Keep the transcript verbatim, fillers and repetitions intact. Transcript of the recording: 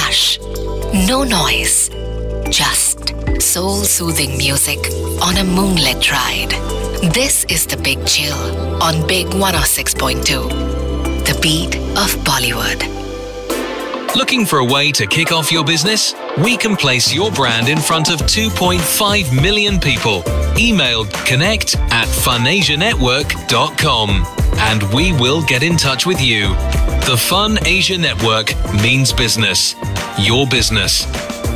rush, no noise, just soul-soothing music on a moonlit ride. This is The Big Chill on Big one oh six point two. The beat of Bollywood. Looking for a way to kick off your business? We can place your brand in front of two point five million people. Email connect at funasianetwork dot com and we will get in touch with you. The Fun Asia Network means business. Your business.